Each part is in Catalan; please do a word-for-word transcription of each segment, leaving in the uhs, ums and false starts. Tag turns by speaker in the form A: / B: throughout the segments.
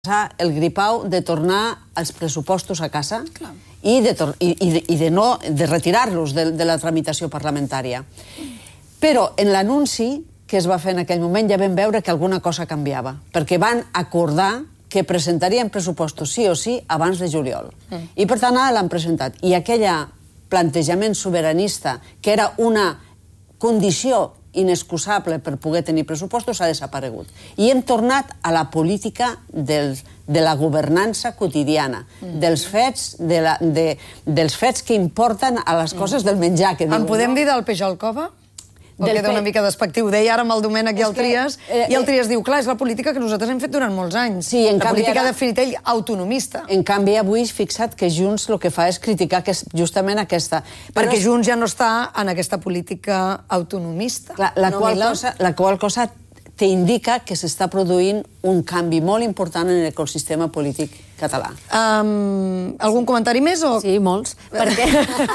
A: el gripau de tornar els pressupostos a casa i de, i, i de, i de, no, de retirar-los de, de la tramitació parlamentària. Però en l'anunci que es va fer en aquell moment ja vam veure que alguna cosa canviava, perquè van acordar que presentarien pressupostos sí o sí abans de juliol. Mm. I per tant ara l'han presentat. I aquell plantejament sobiranista, que era una condició inexcusable per poder tenir pressupostos, ha desaparegut. I hem tornat a la política del, de la governança quotidiana, mm. dels, fets, de la, de, dels fets que importen a les coses del menjar, que diuen.
B: En podem dir del Peix al cova? O queda una mica despectiu? Ho deia ara amb el Domènec i el Trias, i el Trias diu, clar, és la política que nosaltres hem fet durant molts anys. La política de Finitell autonomista.
A: En canvi, avui és fixat que Junts el que fa és criticar justament aquesta...
B: Perquè Junts ja no està en aquesta política autonomista.
A: La qual cosa t'indica que s'està produint un canvi molt important en l'ecosistema polític català.
B: Algun comentari més?
C: Sí, molts. Perquè...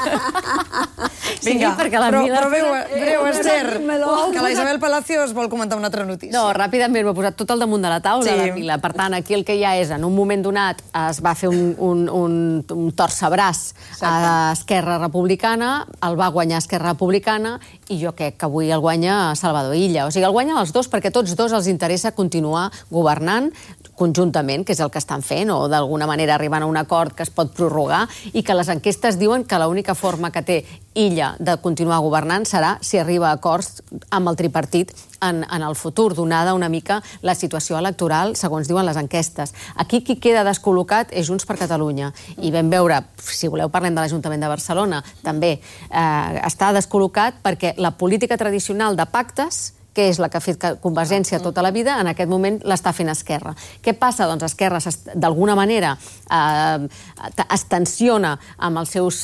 B: Vinga, però breu, Esther, que la Isabel Palacios vol comentar una altra notícia.
C: No, ràpidament, m'ha posat tot al damunt de la taula, la Mila. Per tant, aquí el que hi ha és, en un moment donat, es va fer un torcebràs a Esquerra Republicana, el va guanyar Esquerra Republicana, i jo crec que avui el guanya Salvador Illa. O sigui, el guanyen els dos perquè tots dos els interessa continuar governant conjuntament, que és el que estan fent, o d'alguna manera arribant a un acord que es pot prorrogar, i que les enquestes diuen que l'única forma que té Illa de continuar governant serà si arriba a acords amb el tripartit en el futur, donada una mica la situació electoral, segons diuen les enquestes. Aquí qui queda descol·locat és Junts per Catalunya. I vam veure, si voleu parlem de l'Ajuntament de Barcelona, també està descol·locat perquè la política tradicional de pactes, que és la que ha fet Convergència tota la vida, en aquest moment l'està fent Esquerra. Què passa? Doncs Esquerra, d'alguna manera, es tensiona amb el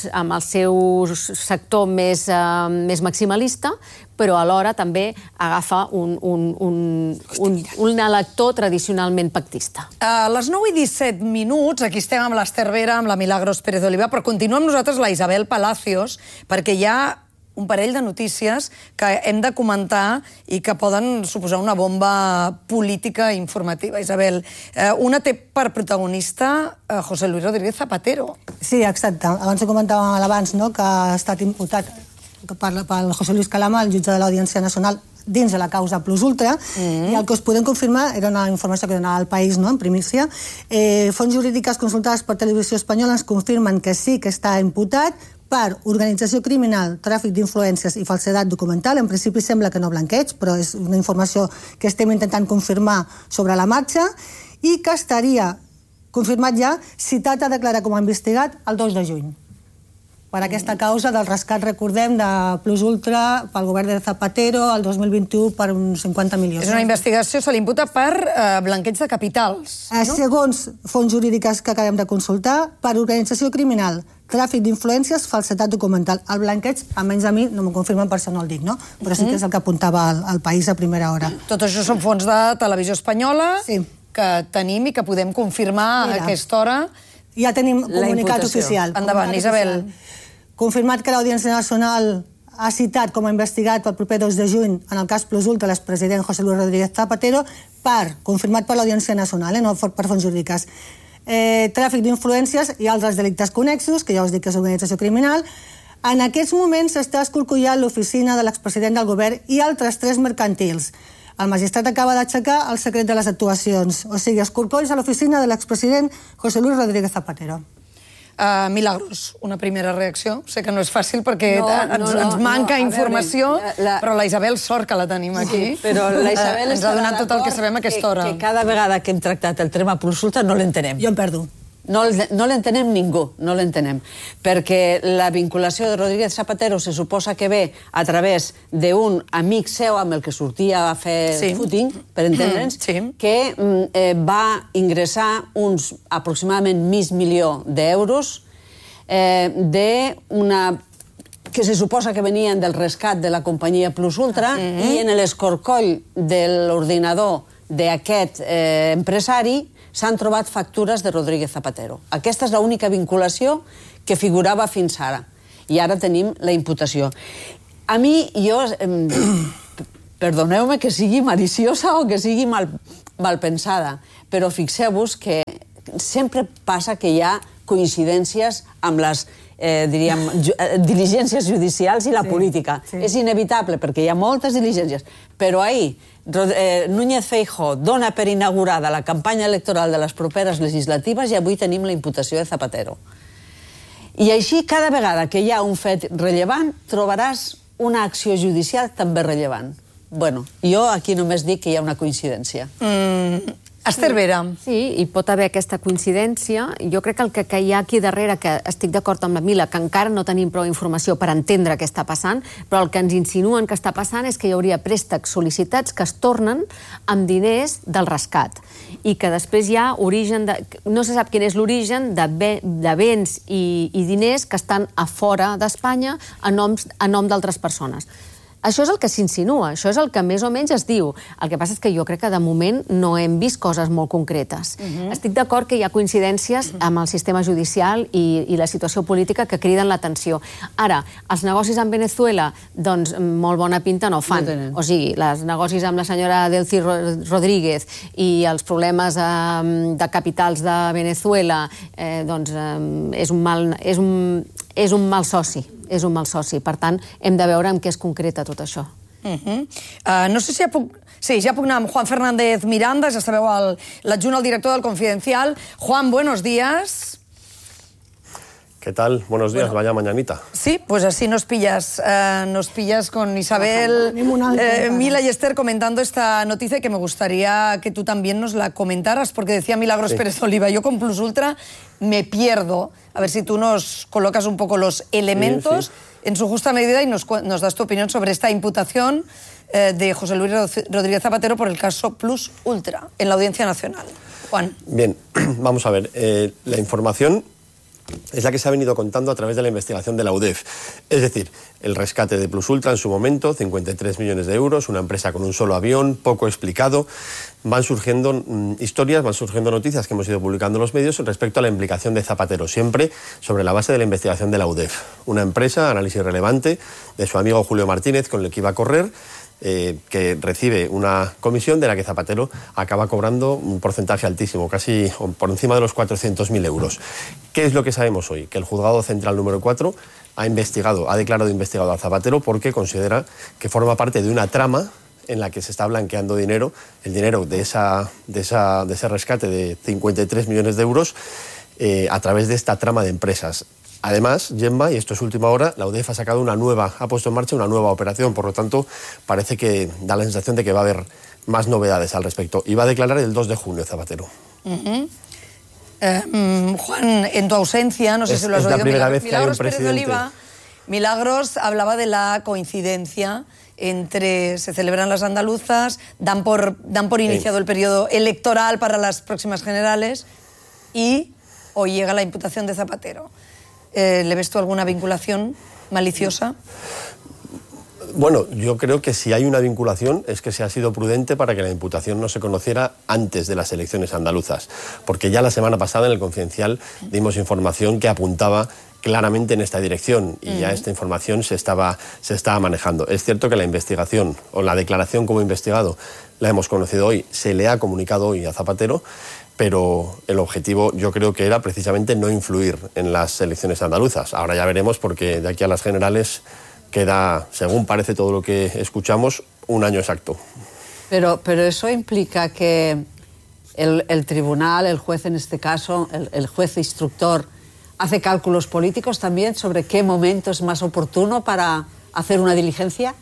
C: seu sector més maximalista, però alhora també agafa un elector tradicionalment pactista.
B: A les nou i disset minuts, aquí estem amb l'Esther Vera, amb la Milagros Pérez Oliva, però continua amb nosaltres la Isabel Palacios, perquè hi ha un parell de notícies que hem de comentar i que poden suposar una bomba política informativa. Isabel, una té per protagonista José Luis Rodríguez Zapatero.
D: Sí, exacte. Abans ho comentàvem abans, que ha estat imputat pel José Luis Calama, el jutge de l'Audiència Nacional, dins de la causa Plus Ultra, i el que us podem confirmar era una informació que donava al País, en primícia. Fonts jurídiques consultades per Televisió Espanyola ens confirmen que sí que està imputat per organització criminal, tràfic d'influències i falsedat documental. En principi sembla que no blanqueig, però és una informació que estem intentant confirmar sobre la marxa, i que estaria confirmat ja, citat a declarar com a investigat el dos de juny. Per aquesta causa del rescat, recordem, de Plus Ultra pel govern de Zapatero el dos mil vint-i-u per uns cinquanta milions.
B: És una investigació, se li imputa per blanqueig de capitals.
D: Segons fonts jurídiques que acabem de consultar, per organització criminal, tràfic d'influències, falsedat documental. El blanqueig, almenys a mi, no m'ho confirmen, per això no el dic, no? Però sí que és el que apuntava el País a primera hora.
B: Tot això són fonts de Televisió Espanyola que tenim i que podem confirmar a aquesta hora.
D: Ja tenim comunicat oficial.
B: Endavant, Isabel.
D: Confirmat que l'Audiència Nacional ha citat com a investigat pel proper dos de juny en el cas Plus Ultra l'expresident José Luis Rodríguez Zapatero, per, confirmat per l'Audiència Nacional, no per fonts jurídiques, tràfic d'influències i altres delictes connexos, que ja us dic que és organització criminal. En aquests moments s'està escorcollant l'oficina de l'expresident del govern i altres tres mercantils. El magistrat acaba d'aixecar el secret de les actuacions, o sigui, escorcolls a l'oficina de l'expresident José Luis Rodríguez Zapatero.
B: Milagros, una primera reacció. Sé que no és fàcil perquè ens manca informació, però la Isabel, sort que la tenim aquí. Ens ha donat tot el que sabem a aquesta hora.
A: Que cada vegada que hem tractat el tema Plus Ultra no l'entenem.
D: Jo em perdo.
A: No l'entenem ningú, no l'entenem. Perquè la vinculació de Rodríguez Zapatero se suposa que ve a través d'un amic seu amb el que sortia a fer footing, per entendre'ns, que va ingressar uns aproximadament mig milió d'euros d'una que se suposa que venien del rescat de la companyia Plus Ultra, i en l'escorcoll de l'ordinador d'aquest empresari s'han trobat factures de Rodríguez Zapatero. Aquesta és l'única vinculació que figurava fins ara. I ara tenim la imputació. A mi, jo, perdoneu-me que sigui maliciosa o que sigui mal, mal pensada, però fixeu-vos que sempre passa que hi ha coincidències amb les eh, diríem, ju diligències judicials i la sí, política. Sí. És inevitable, perquè hi ha moltes diligències. Però ahir, eh, Núñez Feijóo dona per inaugurada la campanya electoral de les properes legislatives i avui tenim la imputació de Zapatero. I així, cada vegada que hi ha un fet rellevant, trobaràs una acció judicial també rellevant. Bueno, jo aquí només dic que hi ha una coincidència.
B: Mm, Esther Vera.
C: Sí, hi pot haver aquesta coincidència. Jo crec que el que, que hi ha aquí darrere, que estic d'acord amb la Mila, que encara no tenim prou informació per entendre què està passant, però el que ens insinuen que està passant és que hi hauria préstecs sol·licitats que es tornen amb diners del rescat i que després hi ha origen de... no se sap quin és l'origen de, be, de béns i, i diners que estan a fora d'Espanya a, noms, a nom d'altres persones. Això és el que s'insinua, això és el que més o menys es diu. El que passa és que jo crec que de moment no hem vist coses molt concretes. Uh-huh. Estic d'acord que hi ha coincidències amb el sistema judicial i, i la situació política que criden l'atenció. Ara, els negocis amb Venezuela, doncs molt bona pinta no fan. No o sigui, els negocis amb la senyora Delcy Rodríguez i els problemes eh, de capitals de Venezuela, eh, doncs eh, és un mal... És un, és un mal soci, és un mal soci. Per tant, hem de veure en què es concreta tot això.
B: Uh-huh. uh, no sé si ja puc... Sí, ja puc anar amb Juan Fernández Miranda, ja sabeu, l'adjunt al director del Confidencial. Juan, buenos días.
E: ¿Qué tal? Buenos días, bueno, vaya mañanita.
B: Sí, pues así nos pillas, eh, nos pillas con Isabel, eh, Mila y Esther comentando esta noticia que me gustaría que tú también nos la comentaras, porque decía Milagros sí. Pérez Oliva, yo con Plus Ultra me pierdo. A ver si tú nos colocas un poco los elementos sí, sí. en su justa medida y nos, nos das tu opinión sobre esta imputación eh, de José Luis Rodríguez Zapatero por el caso Plus Ultra en la Audiencia Nacional. Juan.
E: Bien, vamos a ver, eh, la información es la que se ha venido contando a través de la investigación de la U D E F. Es decir, el rescate de Plus Ultra en su momento, cincuenta y tres millones de euros, una empresa con un solo avión, poco explicado. Van surgiendo mmm, historias, van surgiendo noticias que hemos ido publicando en los medios respecto a la implicación de Zapatero, siempre sobre la base de la investigación de la U D E F. Una empresa, análisis relevante, de su amigo Julio Martínez, con el que iba a correr, Eh, que recibe una comisión de la que Zapatero acaba cobrando un porcentaje altísimo, casi por encima de los cuatrocientos mil euros. ¿Qué es lo que sabemos hoy? Que el Juzgado Central número cuatro ha investigado, ha declarado investigado a Zapatero porque considera que forma parte de una trama en la que se está blanqueando dinero, el dinero de, esa, de, esa, de ese rescate de cincuenta y tres millones de euros eh, a través de esta trama de empresas. Además, Gemma, y esto es última hora, la U D E F ha sacado una nueva, ha puesto en marcha una nueva operación, por lo tanto, parece que da la sensación de que va a haber más novedades al respecto. Y va a declarar el dos de junio Zapatero.
B: Uh-huh. eh, um, Juan, en tu ausencia, no sé
E: es,
B: si lo has
E: oído,
B: oído,
E: la primera
B: Milagros,
E: vez que hay un
B: Pérez de Oliva, Milagros hablaba de la coincidencia entre, se celebran las andaluzas, dan por, dan por iniciado sí. el periodo electoral para las próximas generales y hoy llega la imputación de Zapatero. Eh, ¿Le ves tú alguna vinculación maliciosa?
E: Bueno, yo creo que si hay una vinculación es que se ha sido prudente para que la imputación no se conociera antes de las elecciones andaluzas, porque ya la semana pasada en el Confidencial dimos información que apuntaba claramente en esta dirección y uh-huh. ya esta información se estaba, se estaba manejando. Es cierto que la investigación o la declaración como investigado la hemos conocido hoy, se le ha comunicado hoy a Zapatero, pero el objetivo yo creo que era precisamente no influir en las elecciones andaluzas. Ahora ya veremos porque de aquí a las generales queda, según parece todo lo que escuchamos, un año exacto.
A: Pero, pero eso implica que el, el tribunal, el juez en este caso, el, el juez instructor, hace cálculos políticos también sobre qué momento es más oportuno para hacer una diligencia.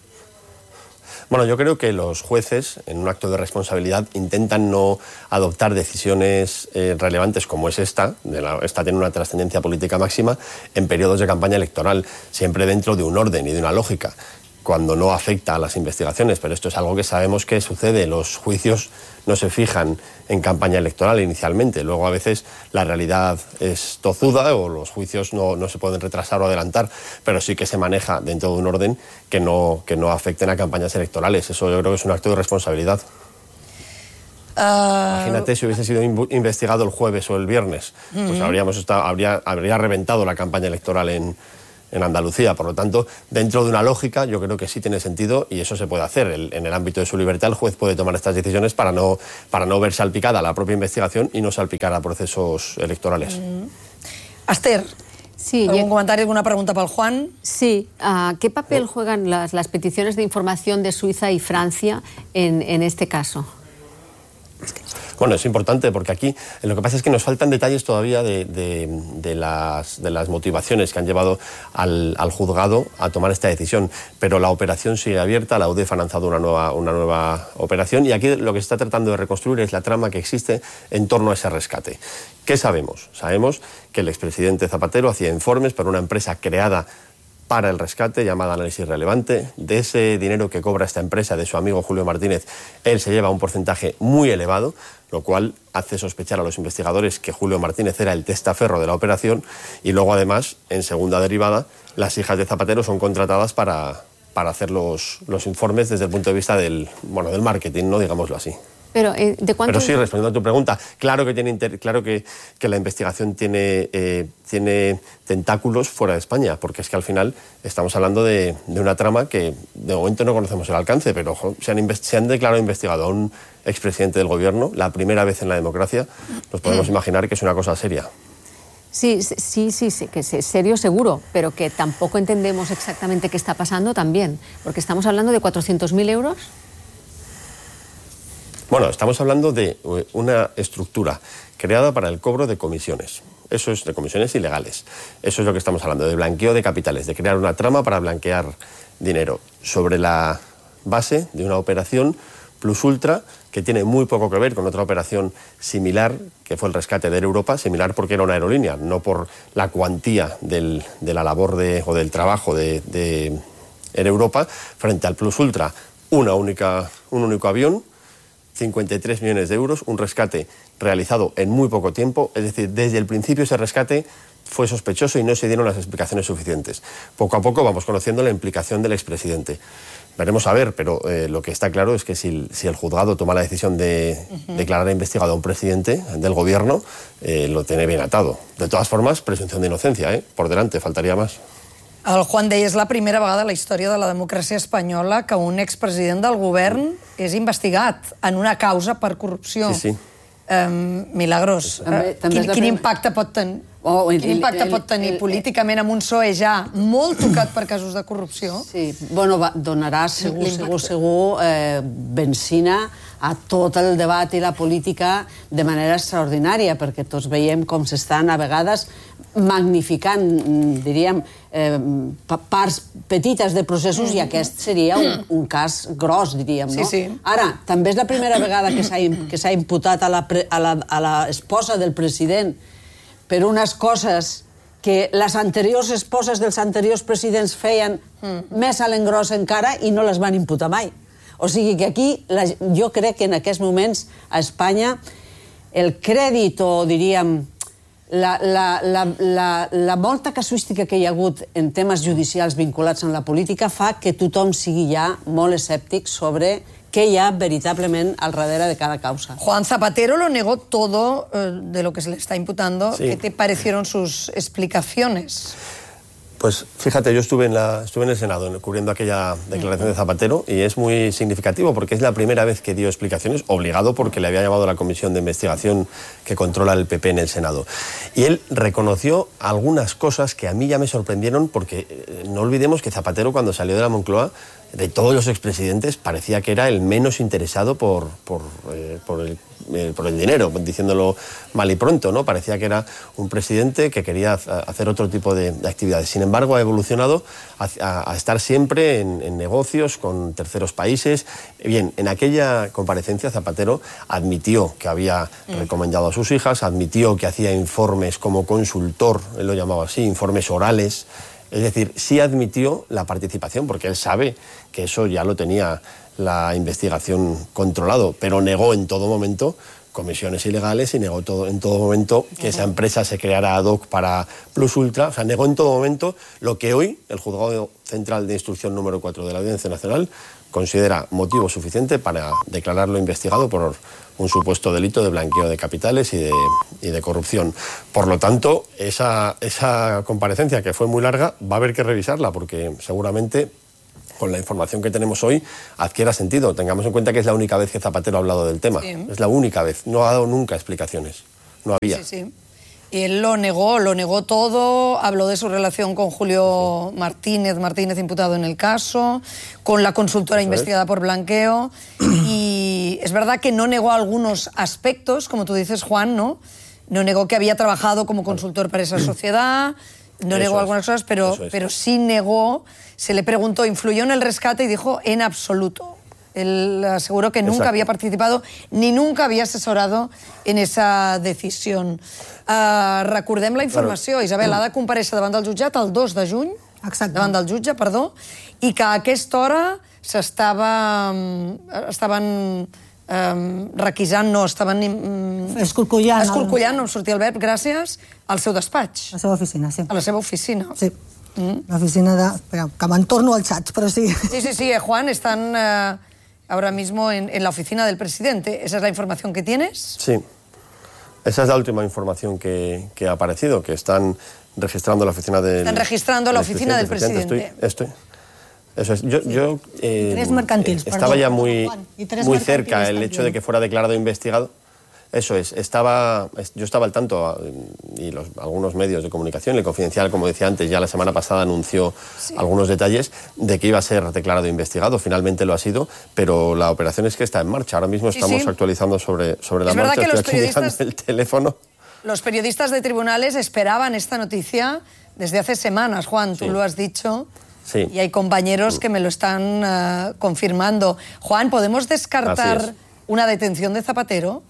E: Bueno, yo creo que los jueces, en un acto de responsabilidad, intentan no adoptar decisiones eh, relevantes como es esta, de la, esta tiene una trascendencia política máxima, en periodos de campaña electoral, siempre dentro de un orden y de una lógica, cuando no afecta a las investigaciones, pero esto es algo que sabemos que sucede. Los juicios no se fijan en campaña electoral inicialmente, luego a veces la realidad es tozuda o los juicios no, no se pueden retrasar o adelantar, pero sí que se maneja dentro de un orden que no, que no afecten a campañas electorales. Eso yo creo que es un acto de responsabilidad. Uh... Imagínate si hubiese sido investigado el jueves o el viernes, uh-huh. pues habríamos estado, habría, habría reventado la campaña electoral en, en Andalucía. Por lo tanto, dentro de una lógica, yo creo que sí tiene sentido y eso se puede hacer. El, en el ámbito de su libertad, el juez puede tomar estas decisiones para no, para no ver salpicada la propia investigación y no salpicar a procesos electorales.
B: Mm. Esther,
C: sí,
B: ¿algún
C: ya...
B: comentario, alguna pregunta para el Juan?
C: Sí. Uh, ¿Qué papel juegan las, las peticiones de información de Suiza y Francia en, en este caso?
E: Bueno, es importante porque aquí lo que pasa es que nos faltan detalles todavía de, de, de, las, de las motivaciones que han llevado al, al juzgado a tomar esta decisión, pero la operación sigue abierta, la U D E F ha lanzado una nueva, una nueva operación y aquí lo que se está tratando de reconstruir es la trama que existe en torno a ese rescate. ¿Qué sabemos? Sabemos que el expresidente Zapatero hacía informes para una empresa creada para el rescate, llamada Análisis Relevante. De ese dinero que cobra esta empresa, de su amigo Julio Martínez, él se lleva un porcentaje muy elevado, lo cual hace sospechar a los investigadores que Julio Martínez era el testaferro de la operación y luego, además, en segunda derivada, las hijas de Zapatero son contratadas para, para hacer los, los informes desde el punto de vista del, bueno, del marketing, ¿no? Digámoslo así.
C: Pero, eh, ¿de cuánto...
E: Pero sí, respondiendo a tu pregunta, claro que, tiene inter... claro que, que la investigación tiene, eh, tiene tentáculos fuera de España, porque es que al final estamos hablando de, de una trama que de momento no conocemos el alcance, pero ojo, se, han invest... se han declarado investigado a un expresidente del gobierno, la primera vez en la democracia, nos podemos imaginar que es una cosa seria.
C: Sí, sí, sí, sí, que es serio seguro, pero que tampoco entendemos exactamente qué está pasando también, porque estamos hablando de cuatrocientos mil euros.
E: Bueno, estamos hablando de una estructura creada para el cobro de comisiones. Eso es de comisiones ilegales. Eso es lo que estamos hablando, de blanqueo de capitales, de crear una trama para blanquear dinero sobre la base de una operación plus ultra que tiene muy poco que ver con otra operación similar, que fue el rescate de Air Europa, similar porque era una aerolínea, no por la cuantía del, de la labor de, o del trabajo de, de Air Europa, frente al plus ultra, una única, un único avión, cincuenta y tres millones de euros, un rescate realizado en muy poco tiempo, es decir, desde el principio ese rescate fue sospechoso y no se dieron las explicaciones suficientes. Poco a poco vamos conociendo la implicación del expresidente. Veremos a ver, pero eh, lo que está claro es que si, si el juzgado toma la decisión de uh-huh. declarar investigado a un presidente del gobierno, eh, lo tiene bien atado. De todas formas, presunción de inocencia, ¿eh? Por delante, faltaria más.
B: El Juan deia, és la primera vegada a la història de la democràcia espanyola que un expresident del govern és investigat en una causa per corrupció.
E: Sí, sí.
B: Um, Milagros,
A: també, també
B: quin, quin
A: prim...
B: impacte pot tenir?
A: Oh, el,
B: quin impacte
A: el,
B: pot tenir
A: el, el,
B: políticament amb un P S O E ja molt tocat per casos de corrupció?
A: Sí, bueno, va, donarà segur, segur, segur eh, benzina a tot el debat i la política de manera extraordinària, perquè tots veiem com s'estan a vegades magnificant, diríem, eh, parts petites de processos, i aquest seria un, un cas gros, diríem, no?
B: Sí, sí.
A: Ara, també és la primera vegada que s'ha que s'ha imputat a la, a, la, a la esposa del president per unes coses que les anteriors esposes dels anteriors presidents feien mm. més a l'engròs encara i no les van imputar mai. O sigui que aquí, la, jo crec que en aquests moments a Espanya el crèdit, o diríem, la, la, la, la, la molta casuística que hi ha hagut en temes judicials vinculats amb la política fa que tothom sigui ja molt escèptic sobre qué hay veritablemente al darrere de cada causa.
B: Juan Zapatero lo negó todo eh, de lo que se le está imputando.
E: Sí.
B: ¿Qué te parecieron sus explicaciones?
E: Pues fíjate, yo estuve en, la, estuve en el Senado cubriendo aquella declaración de Zapatero y es muy significativo porque es la primera vez que dio explicaciones, obligado porque le había llamado a la comisión de investigación que controla el P P en el Senado. Y él reconoció algunas cosas que a mí ya me sorprendieron porque eh, no olvidemos que Zapatero, cuando salió de la Moncloa, de todos los expresidentes, parecía que era el menos interesado por, por, eh, por, el, eh, por el dinero, diciéndolo mal y pronto, ¿no? Parecía que era un presidente que quería hacer otro tipo de, de actividades. Sin embargo, ha evolucionado a, a, a estar siempre en, en negocios con terceros países. Bien, en aquella comparecencia Zapatero admitió que había recomendado a sus hijas, admitió que hacía informes como consultor, él lo llamaba así, informes orales. Es decir, sí admitió la participación, porque él sabe que eso ya lo tenía la investigación controlado, pero negó en todo momento comisiones ilegales y negó todo, en todo momento que esa empresa se creara ad hoc para Plus Ultra. O sea, negó en todo momento lo que hoy el Juzgado Central de Instrucción número cuatro de la Audiencia Nacional considera motivo suficiente para declararlo investigado por, un supuesto delito de blanqueo de capitales y de, y de corrupción. Por lo tanto, esa, esa comparecencia, que fue muy larga, va a haber que revisarla, porque seguramente, con la información que tenemos hoy, adquiera sentido. Tengamos en cuenta que es la única vez que Zapatero ha hablado del tema. Sí. Es la única vez. No ha dado nunca explicaciones. No había.
B: Sí, sí. Y él lo negó, lo negó todo, habló de su relación con Julio Martínez, Martínez imputado en el caso, con la consultora investigada por blanqueo, y es verdad que no negó algunos aspectos, como tú dices, Juan, ¿no? No negó que había trabajado como consultor para esa sociedad, no negó
E: es.
B: algunas cosas, pero, pero sí negó, se le preguntó, ¿influyó en el rescate? Y dijo, en absoluto. Él aseguró que nunca Exacto. había participado ni nunca havia asesorado en esa decisió. Uh, recordem la informació. Claro. Isabel ha de comparèixer davant del jutjat el dos de juny, Exacte. davant del jutge, perdó, i que a aquesta hora s'estava... estaven um, requisant, no, estaven... Um,
D: escorcollant.
B: Escorcollant, no em sortia el verb, gràcies, al seu despatx.
D: A la seva oficina, sí.
B: A la seva oficina.
D: Sí. Mm. L'oficina de... Espera, que me'n torno al xat, però sí.
B: Sí, sí, sí, eh, Juan, están... Uh, ahora mismo en, en la oficina del presidente. ¿Esa es la información que tienes?
E: Sí, esa es la última información que, que ha aparecido, que están registrando la oficina del...
B: Están registrando la oficina del presidente.
E: Estoy, estoy, eso es. Yo, yo eh,
D: tres mercantils,
E: estaba
D: perdó,
E: ya muy, muy cerca el
D: también.
E: hecho de que fuera declarado investigado. Eso es, estaba, yo estaba al tanto, y los, algunos medios de comunicación, el Confidencial, como decía antes, ya la semana pasada anunció sí. algunos detalles de que iba a ser declarado investigado, finalmente lo ha sido, pero la operación es que está en marcha. Ahora mismo estamos sí, sí. actualizando sobre, sobre la
B: es
E: marcha,
B: verdad que
E: estoy
B: los
E: aquí mirando
B: periodistas,
E: el teléfono.
B: Los periodistas de tribunales esperaban esta noticia desde hace semanas, Juan, tú sí. lo has dicho.
E: Sí.
B: Y hay compañeros que me lo están uh, confirmando. Juan, ¿podemos descartar una detención de Zapatero?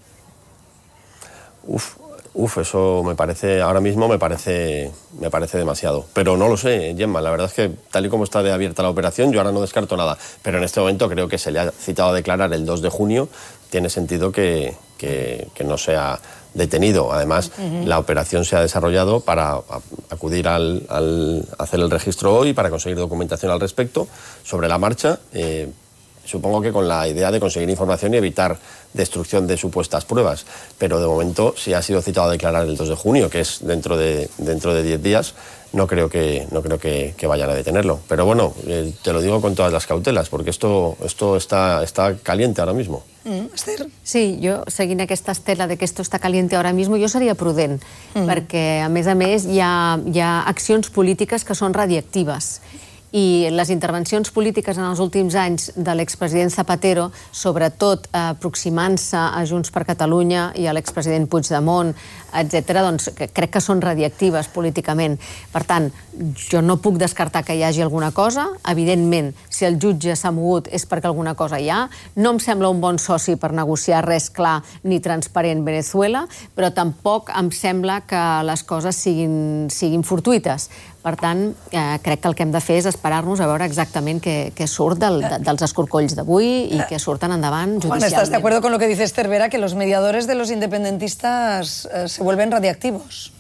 E: Uf, uf, eso me parece, ahora mismo me parece, me parece demasiado. Pero no lo sé, Gemma, la verdad es que tal y como está de abierta la operación, yo ahora no descarto nada. Pero en este momento creo que se le ha citado a declarar el dos de junio, tiene sentido que, que, que no sea detenido. Además, uh-huh. la operación se ha desarrollado para acudir al, al hacer el registro hoy, para conseguir documentación al respecto, sobre la marcha, eh, supongo que con la idea de conseguir información y evitar destrucción de supuestas pruebas. Pero de momento, si ha sido citado a declarar el dos de junio, que es dentro de dentro de diez días, no creo que no creo que, que vayan a detenerlo. Pero bueno, eh, te lo digo con todas las cautelas, porque esto, esto está, está caliente ahora mismo.
B: Mm, Esther?
C: Sí, jo, seguint aquesta estela de que esto està caliente ahora mismo, jo seria prudent, mm. perquè, a més a més, hi ha, hi ha accions polítiques que són radiactives. I les intervencions polítiques en els últims anys de l'expresident Zapatero, sobretot aproximant-se a Junts per Catalunya i a l'expresident Puigdemont, etcètera, doncs crec que són radiactives políticament. Per tant, jo no puc descartar que hi hagi alguna cosa. Evidentment, si el jutge s'ha mogut és perquè alguna cosa hi ha. No em sembla un bon soci per negociar res clar ni transparent Venezuela, però tampoc em sembla que les coses siguin, siguin fortuïtes. Per tant, eh, crec que el que hem de fer és esperar-nos a veure exactament què, què surt del, de, dels escorcolls d'avui i què surten endavant judicialment.
B: Juan, ¿estás de acuerdo con lo que dice Esther Vera, que los mediadores de los independentistas eh, se vuelven radiactivos?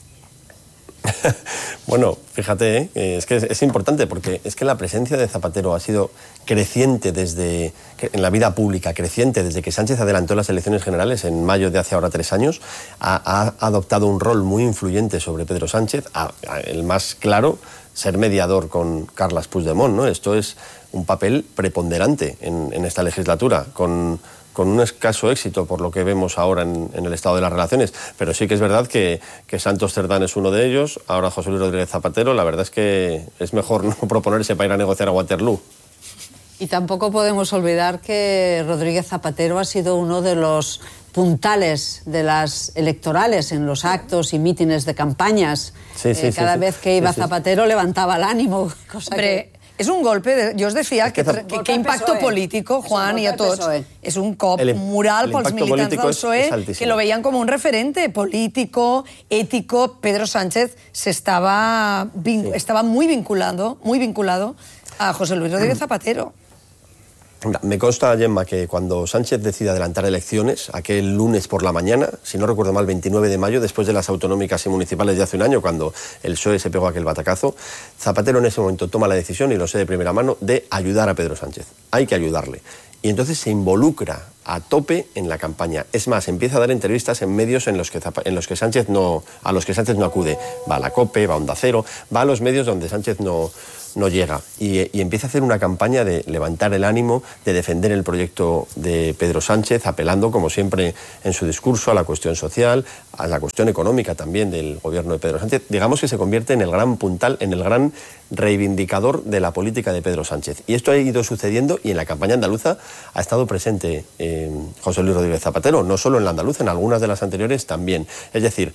E: Bueno, fíjate, eh, es que es, es importante porque es que la presencia de Zapatero ha sido creciente desde, en la vida pública, creciente desde que Sánchez adelantó las elecciones generales en mayo de hace ahora tres años, ha, ha adoptado un rol muy influyente sobre Pedro Sánchez, a, a, el más claro, ser mediador con Carles Puigdemont, ¿no? Esto es un papel preponderante en, en esta legislatura, con... con un escaso éxito por lo que vemos ahora en, en el estado de las relaciones, pero sí que es verdad que, que Santos Cerdán es uno de ellos, ahora José Luis Rodríguez Zapatero, la verdad es que es mejor no proponerse para ir a negociar a Waterloo.
A: Y tampoco podemos olvidar que Rodríguez Zapatero ha sido uno de los puntales de las electorales en los actos y mítines de campañas.
E: Sí, sí,
A: eh, cada
E: sí,
A: vez que iba sí, sí. Zapatero levantaba el ánimo, cosa
B: Hombre,
A: que...
B: és un golpe, de, jo us decía
E: es que,
B: que, que, que impacto político, Juan, y a tots, és un cop
E: el,
B: moral pels militants del P S O E,
E: es, es
B: que lo veían como un referente político, ético. Pedro Sánchez se estaba, sí. estaba muy vinculado, muy vinculado a José Luis Rodríguez Zapatero.
E: Me consta, Gemma, que cuando Sánchez decide adelantar elecciones, aquel lunes por la mañana, si no recuerdo mal, veintinueve de mayo, después de las autonómicas y municipales de hace un año, cuando el P S O E se pegó aquel batacazo, Zapatero en ese momento toma la decisión, y lo sé de primera mano, de ayudar a Pedro Sánchez. Hay que ayudarle. Y entonces se involucra a tope en la campaña. Es más, empieza a dar entrevistas en medios en los que, en los que Sánchez no, a los que Sánchez no acude. Va a la COPE, va a Onda Cero, va a los medios donde Sánchez no, no llega. Y, y empieza a hacer una campaña de levantar el ánimo, de defender el proyecto de Pedro Sánchez, apelando, como siempre, en su discurso a la cuestión social, a la cuestión económica también del gobierno de Pedro Sánchez. Digamos que se convierte en el gran puntal, en el gran reivindicador de la política de Pedro Sánchez. Y esto ha ido sucediendo y en la campaña andaluza ha estado presente eh, José Luis Rodríguez Zapatero, no solo en la andaluza, en algunas de las anteriores también. Es decir,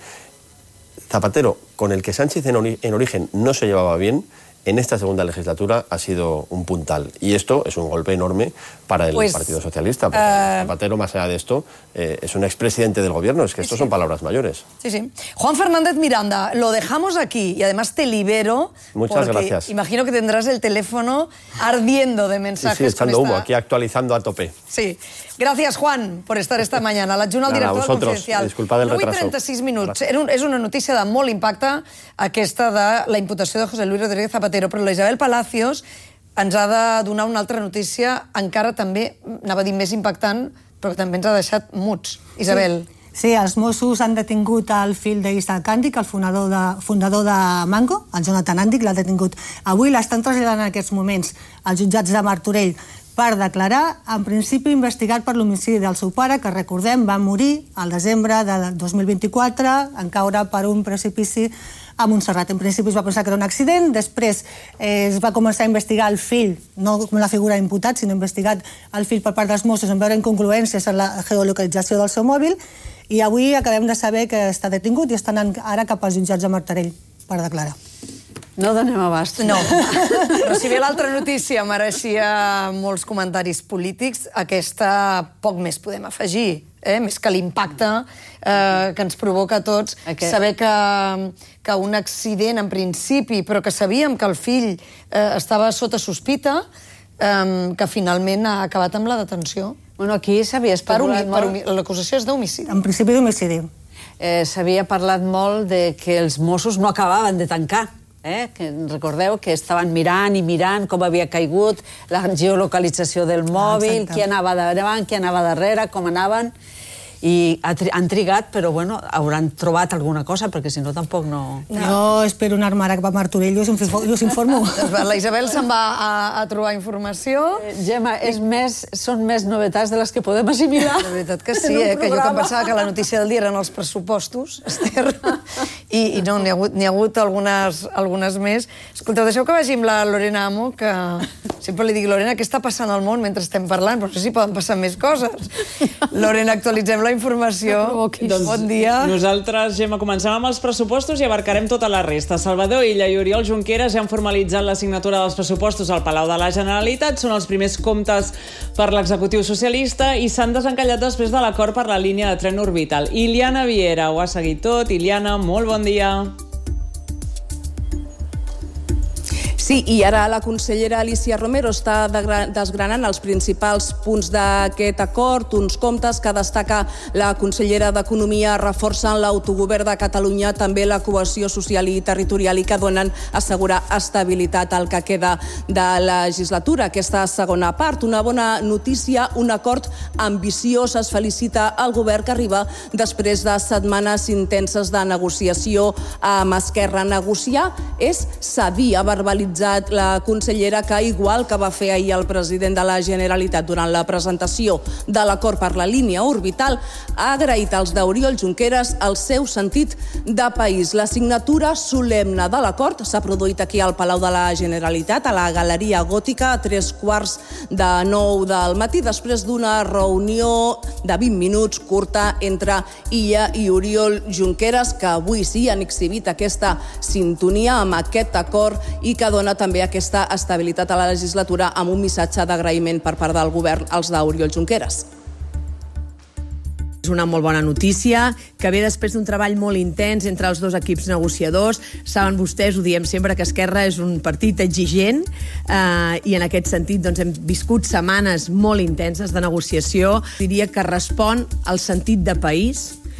E: Zapatero, con el que Sánchez en, ori en origen no se llevaba bien, en esta segunda legislatura ha sido un puntal. Y esto es un golpe enorme para el pues, Partido Socialista. Porque uh... Zapatero, más allá de esto, eh, es un expresidente del gobierno. Es que esto sí. son palabras mayores.
B: Sí, sí. Juan Fernández Miranda, lo dejamos aquí y además te libero.
E: Muchas gracias.
B: Imagino que tendrás el teléfono ardiendo de mensajes.
E: Sí, sí, echando
B: con
E: humo,
B: esta...
E: aquí actualizando a tope.
B: Sí. Gracias, Juan, por estar esta mañana. L'adjunt al director del Confidencial.
E: Disculpad el retraso.
B: nou i trenta-sis minuts. Un, és una notícia de molt impacte, aquesta de la imputació de José Luis Rodríguez Zapatero, però la Isabel Palacios ens ha de donar una altra notícia encara també, anava a dir més impactant, però que també ens ha deixat muts. Isabel.
D: Sí. Sí, els Mossos han detingut el fill d'Isaac Andic, el fundador de, fundador de Mango, el Jonathan Andic, l'ha detingut avui. L'estan traslladant en aquests moments als jutjats de Martorell per declarar, en principi investigat per l'homicidi del seu pare, que recordem va morir al desembre de dos mil vint-i-quatre en caure per un precipici a Montserrat. En principi es va pensar que era un accident, després eh, es va començar a investigar el fill, no com la figura imputat, sinó investigat el fill per part dels Mossos en veure incongruències en la geolocalització del seu mòbil, i avui acabem de saber que està detingut i estan ara cap als jutjats de Martorell per declarar.
A: No donem abast.
B: No. Però si bé l'altra notícia mereixia molts comentaris polítics, aquesta poc més podem afegir, eh? Més que l'impacte eh, que ens provoca a tots. Aquest... Saber que, que un accident, en principi, però que sabíem que el fill eh, estava sota sospita, eh, que finalment ha acabat amb la detenció.
A: Bueno, aquí s'havia especulat molt...
B: L'acusació és d'homicidi.
D: En principi d'homicidi.
A: Eh, s'havia parlat molt de que els Mossos no acabaven de tancar. Eh? Que recordeu que estaven mirant i mirant com havia caigut, la geolocalització del mòbil, ah, qui anava davant, qui anava darrere, com anaven, i han trigat, però bueno, hauran trobat alguna cosa, perquè si no tampoc no...
D: Jo espero un armarac a Martorell i us informo.
B: La Isabel se'n va a, a trobar informació.
A: Eh, Gemma, és més, són més novetats de les que podem assimilar.
B: La veritat que sí, eh? Que jo que em pensava que la notícia del dia eren els pressupostos, Esther, i, i no, n'hi ha hagut, n'hi ha hagut algunes, algunes més. Escolteu, deixeu que vagi amb la Lorena Amo, que sempre li dic, Lorena, què està passant al món mentre estem parlant? Però no sé si poden passar més coses. Lorena, actualitzem la informació.
F: Doncs
B: bon dia.
F: Nosaltres, Gemma, comencem amb els pressupostos i abarcarem tota la resta. Salvador Illa i Oriol Junqueras ja han formalitzat la signatura dels pressupostos al Palau de la Generalitat. Són els primers comptes per l'executiu socialista i s'han desencallat després de l'acord per la línia de tren orbital. Iliana Viera ho ha seguit tot. Iliana, molt bon dia.
G: Sí, i ara la consellera Alicia Romero està desgranant els principals punts d'aquest acord, uns comptes que destaca la consellera d'Economia reforcen l'autogovern de Catalunya, també la cohesió social i territorial i que donen assegurar estabilitat al que queda de legislatura. Aquesta segona part, una bona notícia, un acord ambiciós, es felicita el govern que arriba després de setmanes intenses de negociació amb Esquerra. Negociar és cedir, a verbalitzar la consellera, que igual que va fer ahir el president de la Generalitat durant la presentació de l'acord per la línia orbital, ha agraït als d'Oriol Junqueras el seu sentit de país. La signatura solemne de l'acord s'ha produït aquí al Palau de la Generalitat, a la Galeria Gòtica, a tres quarts de nou del matí, després d'una reunió de vint minuts curta entre Illa i Oriol Junqueras, que avui sí han exhibit aquesta sintonia amb aquest acord i que dona també aquesta estabilitat a la legislatura amb un missatge d'agraïment per part del govern als d'Oriol Junqueras.
H: És una molt bona notícia, que ve després d'un treball molt intens entre els dos equips negociadors. Saben vostès, ho diem sempre, que Esquerra és un partit exigent eh, i en aquest sentit doncs, hem viscut setmanes molt intenses de negociació. Diria que respon al sentit de país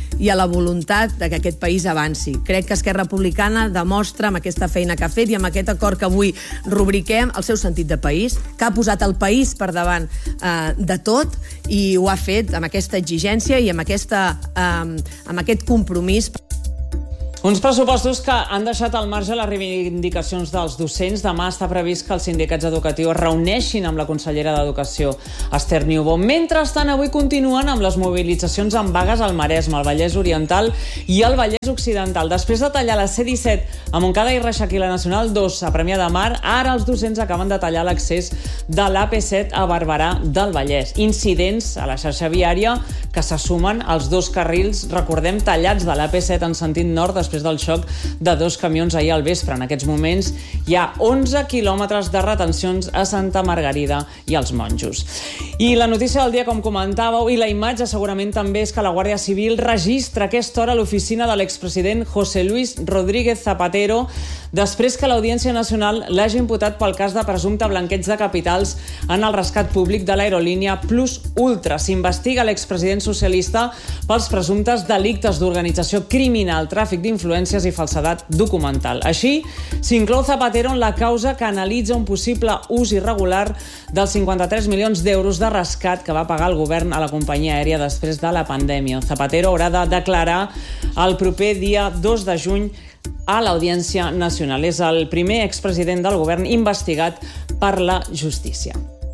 H: i a la voluntat de que aquest país avanci. Crec que Esquerra Republicana demostra amb aquesta feina que ha fet i amb aquest acord que avui rubriquem el seu sentit de país, que ha posat el país per davant eh, de tot i ho ha fet amb aquesta exigència i amb, aquesta, eh, amb aquest compromís.
F: Uns pressupostos que han deixat al marge les reivindicacions dels docents. Demà està previst que els sindicats educatius es reuneixin amb la consellera d'Educació, Esther Niubó. Mentrestant, avui continuen amb les mobilitzacions en vagues al Maresme, al Vallès Oriental i al Vallès Occidental. Després de tallar la C disset a Montcada i Reixac i la Nacional dos a Premià de Mar, ara els docents acaben de tallar l'accés de l'A P set a Barberà del Vallès. Incidents a la xarxa viària que se sumen als dos carrils, recordem, tallats de l'A P set en sentit nord després del xoc de dos camions ahir al vespre. En aquests moments hi ha onze quilòmetres de retencions a Santa Margarida i als Monjos. I la notícia del dia, com comentàveu, i la imatge segurament també és que la Guàrdia Civil registra a aquesta hora l'oficina de l'expresident José Luis Rodríguez Zapatero després que l'Audiència Nacional l'hagi imputat pel cas de presumpte blanqueig de capitals en el rescat públic de l'aerolínia Plus Ultra. S'investiga l'expresident socialista pels presumptes delictes d'organització criminal, tràfic d'influències i falsedat documental. Així, s'inclou Zapatero en la causa que analitza un possible ús irregular dels cinquanta-tres milions d'euros de rescat que va pagar el govern a la companyia aèria després de la pandèmia. Zapatero haurà de declarar el proper dia dos de juny a l'Audiència Nacional. És el primer expresident del govern investigat per la justícia.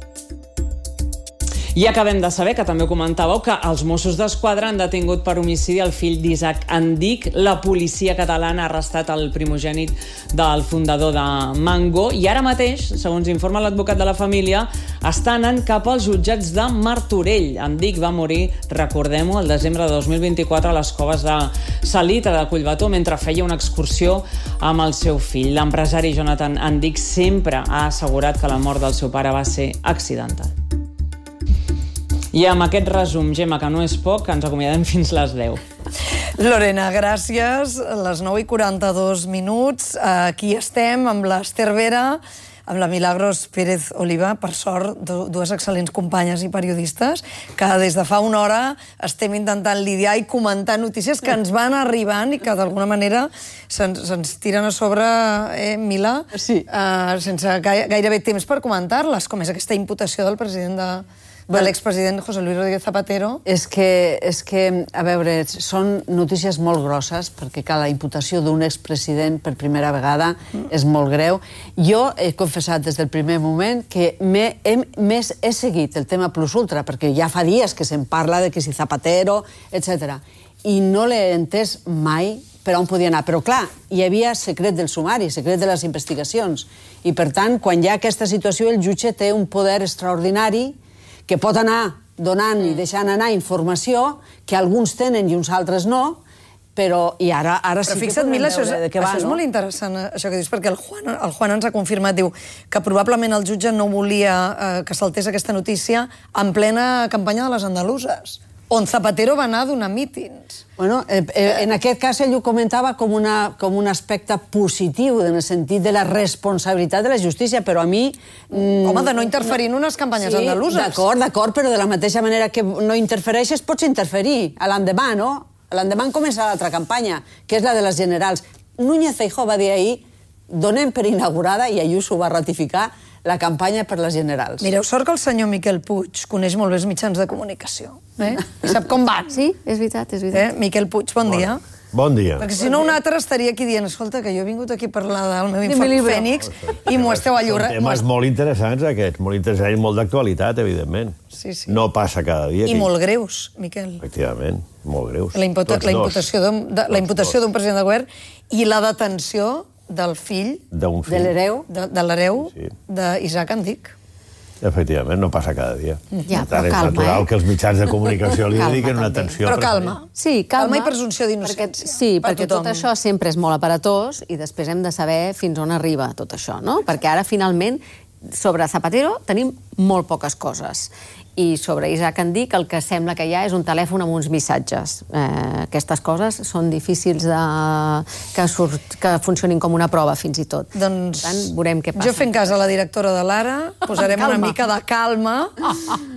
F: I acabem de saber, que també ho comentàveu, que els Mossos d'Esquadra han detingut per homicidi el fill d'Isaac Andic. La policia catalana ha arrestat el primogènit del fundador de Mango i ara mateix, segons informa l'advocat de la família, està anant cap als jutjats de Martorell. Andic va morir, recordem-ho, el desembre de dos mil vint-i-quatre a les coves de Salita de Collbató mentre feia una excursió amb el seu fill. L'empresari Jonathan Andic sempre ha assegurat que la mort del seu pare va ser accidental. I amb aquest resum, Gemma, que no és poc, ens acomiadem fins les deu.
B: Lorena, gràcies. Les nou i quaranta-dos minuts. Aquí estem amb l'Ester Vera, amb la Milagros Pérez Oliva, per sort, dues excel·lents companyes i periodistes, que des de fa una hora estem intentant lidiar i comentar notícies que ens van arribant i que d'alguna manera se'ns se'ns tiren a sobre, eh, Mila?
A: Sí.
B: Uh, sense gai gairebé temps per comentar-les, com és aquesta imputació del president de... de l'expresident José Luis Rodríguez Zapatero.
A: És que, és que, a veure, són notícies molt grosses, perquè la imputació d'un expresident per primera vegada mm. és molt greu. Jo he confessat des del primer moment que he, he, més he seguit el tema Plus Ultra, perquè ja fa dies que se'n parla de que si Zapatero, etcètera. I no l'he entès mai per on podia anar. Però, clar, hi havia secret del sumari, secret de les investigacions. I, per tant, quan hi ha aquesta situació, el jutge té un poder extraordinari que pot anar donant i deixant anar informació que alguns tenen i uns altres no, però i ara, ara sí que podem
B: Mila,
A: veure de què va, no?
B: Això és molt interessant, això que dius, perquè el Juan, el Juan ens ha confirmat, diu que probablement el jutge no volia eh, que saltés aquesta notícia en plena campanya de les andaluses, on Zapatero va anar a donar mítings.
A: Bueno, eh, eh, en aquest cas ell ho comentava com, una, com un aspecte positiu, en el sentit de la responsabilitat de la justícia, però a mi...
B: Mm, Home, de no interferir en unes campanyes
A: sí,
B: andaluses.
A: D'acord, d'acord, però de la mateixa manera que no interfereixes, pots interferir a l'endemà, no? A l'endemà comença l'altra campanya, que és la de les generals. Núñez Feijóo va dir ahir, donem per inaugurada, i Ayuso va ratificar, la campanya per les generals.
B: Mireu, sort que el senyor Miquel Puig coneix molt bé els mitjans de comunicació. Eh? I sap com van.
C: Sí, és veritat, és veritat.
B: Eh? Miquel Puig, bon, bon dia.
I: Bon dia.
B: Perquè si no un altre estaria aquí dient, escolta, que jo he vingut aquí a parlar del meu infant Fènix i m'ho esteu allurrant.
I: Són temes molt interessants, aquests, molt interessants i molt d'actualitat, evidentment.
B: Sí, sí.
I: No passa cada dia.
B: I molt greus, Miquel.
I: Efectivament, molt greus.
B: La, imputa la imputació d'un president de govern i la detenció del fill
A: de l'hereu
B: de, de l'hereu sí. d'Isaac Andic.
I: Efectivament, no passa cada dia.
C: Ja, però
I: és
C: calma,
I: natural
C: eh?
I: que els mitjans de comunicació li dediquen una atenció.
B: Però calma.
C: Sí, calma.
B: Calma i presumpció d'innocència.
C: Sí, perquè tot això sempre és molt aparatós i després hem de saber fins on arriba tot això, no? Perquè ara, finalment, sobre Zapatero tenim molt poques coses. I sobre Isaac Andic el que sembla que hi ha és un telèfon amb uns missatges. Eh, aquestes coses són difícils de... que, surt... que funcionin com una prova, fins i tot.
B: Doncs
C: per tant, veurem què passa.
B: Jo fent cas a la directora de l'Ara, posarem una mica de calma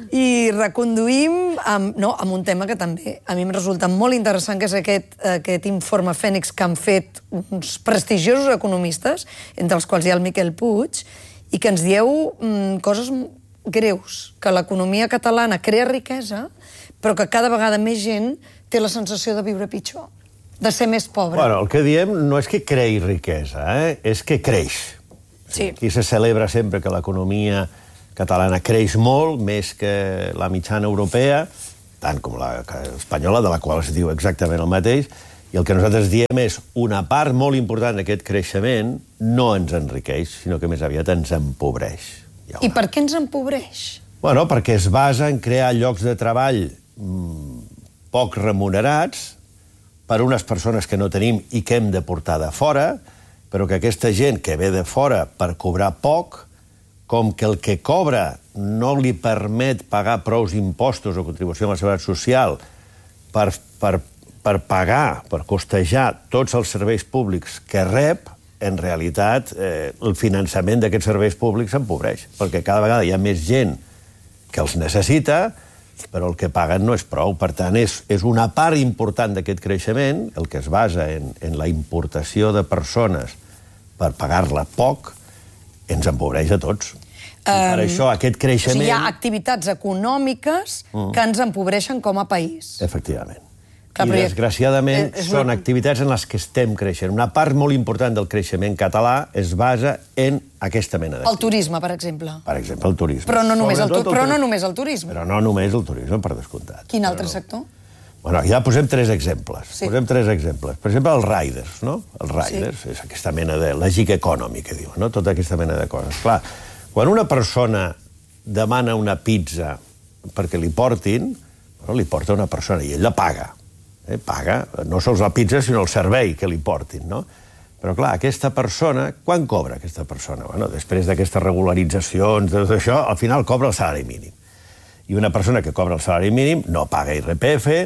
B: I reconduïm amb, no, amb un tema que també a mi em resulta molt interessant, que és aquest, aquest informe Fènix que han fet uns prestigiosos economistes, entre els quals hi ha el Miquel Puig, i que ens dieu mm, coses greus, que l'economia catalana crea riquesa, però que cada vegada més gent té la sensació de viure pitjor, de ser més pobre.
I: Bueno, el que diem no és que creï riquesa, eh? És que creix.
B: Sí.
I: Aquí se celebra sempre que l'economia catalana creix molt, més que la mitjana europea, tant com la espanyola, de la qual es diu exactament el mateix, i el que nosaltres diem és una part molt important d'aquest creixement no ens enriqueix, sinó que més aviat ens empobreix.
B: Una... I per què ens empobreix?
I: Bueno, perquè es basa en crear llocs de treball mmm, poc remunerats per unes persones que no tenim i que hem de portar de fora, però que aquesta gent que ve de fora per cobrar poc, com que el que cobra no li permet pagar prous impostos o contribució a la seguretat social per, per, per pagar, per costejar tots els serveis públics que rep, en realitat eh, el finançament d'aquests serveis públics s'empobreix, perquè cada vegada hi ha més gent que els necessita, però el que paguen no és prou. Per tant, és, és una part important d'aquest creixement, el que es basa en, en la importació de persones per pagar-la poc, ens empobreix a tots. I per um, això aquest creixement...
B: O sigui, hi ha activitats econòmiques mm. que ens empobreixen com a país.
I: Efectivament.
B: Clar,
I: I, desgraciadament,
B: és, és
I: són
B: una...
I: activitats en les que estem creixent. Una part molt important del creixement català es basa en aquesta mena d'activitats.
B: El turisme, per exemple.
I: Per exemple, el turisme.
B: Però no només el, tu...
I: el,
B: però no només el turisme.
I: Però no només el turisme, per descomptat.
B: Quin altre
I: però...
B: sector?
I: Bueno, ja posem tres exemples.
B: Sí.
I: Posem tres exemples. Per exemple, els riders, no? Els riders, sí. És aquesta mena de... la gig economy, que diuen, no? Tota aquesta mena de coses. Clar, quan una persona demana una pizza perquè li portin, bueno, li porta una persona i ell la paga. Eh? Paga, no sols la pizza, sinó el servei que li portin, no? Però, clar, aquesta persona... Quan cobra aquesta persona? Bueno, després d'aquestes regularitzacions, de tot això, al final cobra el salari mínim. I una persona que cobra el salari mínim no paga I R P F,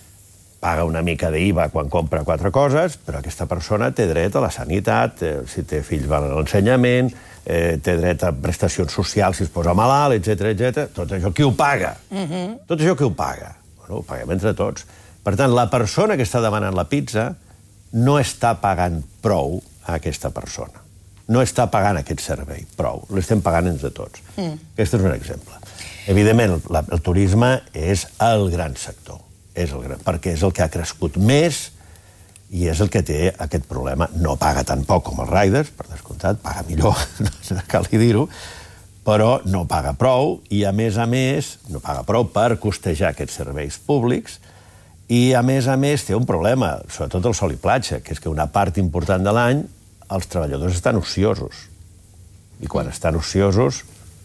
I: paga una mica d'I V A quan compra quatre coses, però aquesta persona té dret a la sanitat, eh, si té fills va a l'ensenyament, eh, té dret a prestacions socials si es posa malalt, etcètera, etcètera. Tot això qui ho paga? Uh-huh. Tot això qui ho paga? Bueno, ho paguem entre tots. Per tant, la persona que està demanant la pizza no està pagant prou a aquesta persona. No està pagant aquest servei, prou. L'estem pagant entre tots. Mm. Aquest és un exemple. Evidentment, el, el turisme és el gran sector. És el gran, perquè és el que ha crescut més i és el que té aquest problema. No paga tan poc com els riders, per descomptat, paga millor, no cal dir-ho, però no paga prou i, a més a més, no paga prou per costejar aquests serveis públics i, a més a més, té un problema, sobretot el sol i platja, que és que una part important de l'any els treballadors estan ociosos. I quan estan ociosos,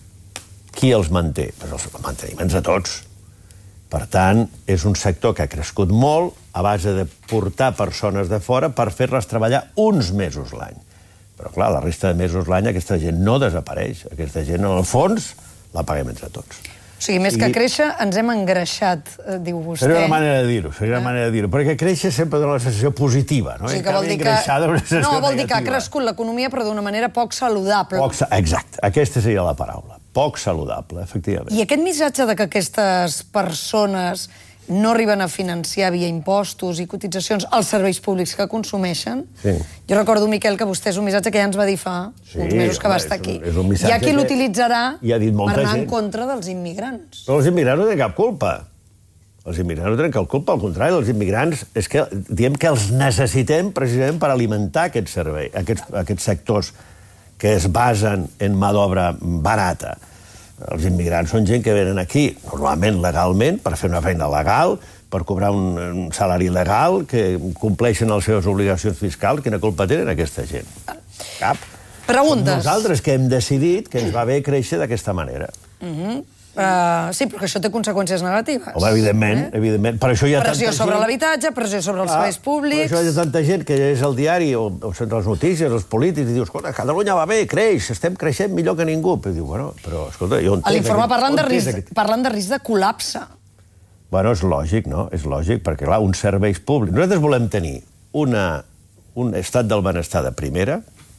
I: qui els manté? Pues els mantenim entre tots. Per tant, és un sector que ha crescut molt a base de portar persones de fora per fer-les treballar uns mesos l'any. Però, clar, la resta de mesos l'any aquesta gent no desapareix. Aquesta gent, en el fons, la paguem entre tots.
B: O sigui, més I... que créixer, ens hem engreixat, diu vostè.
I: Seria una manera de dir-ho, seria una manera de dir-ho. Perquè créixer sempre dona una sensació positiva, no?
B: O sigui, que vol dir que... No, vol dir que ha crescut l'economia, però d'una manera poc saludable.
I: Poc... Exacte, aquesta seria la paraula. Poc saludable, efectivament.
B: I aquest missatge de que aquestes persones no arriben a financiar via impostos i cotitzacions els serveis públics que consumeixen, sí. Jo recordo, Miquel, que vostè és un missatge que ja ens va dir fa sí, uns mesos que va estar aquí.
I: És un, és un
B: Hi ha qui l'utilitzarà
I: per
B: anar
I: gent.
B: en contra dels immigrants.
I: Però els immigrants no tenen cap culpa. Els immigrants no tenen cap culpa, al contrari, els immigrants és que diem que els necessitem precisament per alimentar aquest servei, aquests, aquests sectors que es basen en mà d'obra barata. Els immigrants són gent que venen aquí, normalment legalment, per fer una feina legal, per cobrar un, un salari legal, que compleixen les seves obligacions fiscals. Quina culpa tenen aquesta gent? Cap.
B: Preguntes.
I: Som nosaltres que hem decidit que ens va bé créixer d'aquesta manera.
B: Uh-huh. Uh, sí, però que això té conseqüències negatives.
I: Home, evidentment, eh? evidentment. Per això hi ha
B: pressió
I: tanta
B: sobre
I: gent...
B: l'habitatge, pressió sobre els serveis públics...
I: Per això hi ha tanta gent que és al diari o, o sent les notícies, els polítics, i dius, escolta, Catalunya va bé, creix, estem creixent millor que ningú. Però diu, bueno, però, escolta, jo entenc...
B: A l'informe parlen, de risc, aquest... parlen de risc de col·lapse.
I: Bueno, és lògic, no? És lògic, perquè, clar, uns serveis públics... Nosaltres volem tenir una, un estat del benestar de primera,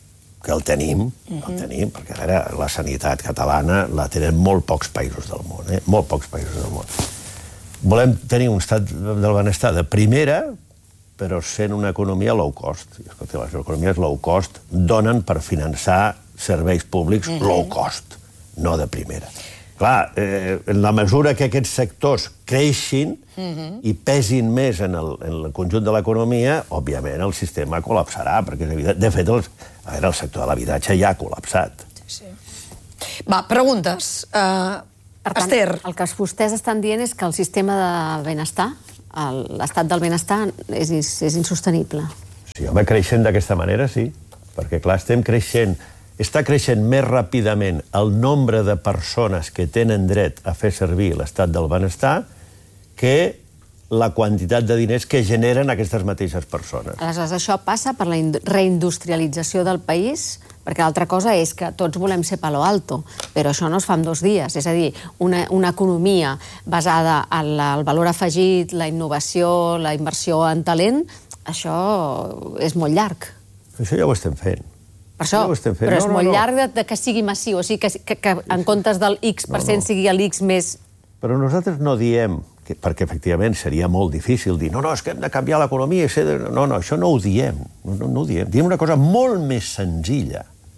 I: que el tenim, el tenim, perquè ara la sanitat catalana la tenen molt pocs països del món, eh? Molt pocs països del món. Volem tenir un estat del benestar de primera, però sent una economia low cost. I, escolta, les economies low cost donen per finançar serveis públics low cost, no de primera. Clar, eh, en la mesura que aquests sectors creixin i pesin més en el, en el conjunt de l'economia, òbviament el sistema col·lapsarà, perquè és evident. De fet, el, a veure, el sector de l'habitatge ja ha col·lapsat.
B: Sí, sí. Va, preguntes. Uh,
C: Per tant,
B: Esther.
C: el que vostès estan dient és que el sistema de benestar, l'estat del benestar, és, és insostenible.
I: Sí, home, creixent d'aquesta manera, sí. Perquè, clar, estem creixent... Està creixent més ràpidament el nombre de persones que tenen dret a fer servir l'estat del benestar que la quantitat de diners que generen aquestes mateixes persones.
C: Aleshores, això passa per la reindustrialització del país, perquè l'altra cosa és que tots volem ser Palo Alto, però això no es fa en dos dies. És a dir, una, una economia basada en la, el valor afegit, la innovació, la inversió en talent, això és molt llarg.
I: Això ja ho estem fent.
C: Per això,
I: ja
C: però és
I: no, no,
C: molt
I: no.
C: llarg de, de que sigui massiu, o sigui, que, que, que en comptes del X per cent no, no. sigui l'X més...
I: Però nosaltres no diem, que, perquè efectivament seria molt difícil dir no, no, és que hem de canviar l'economia i ser... De... No, no, això no ho diem, no, no, no ho diem. Diem una cosa molt més senzilla.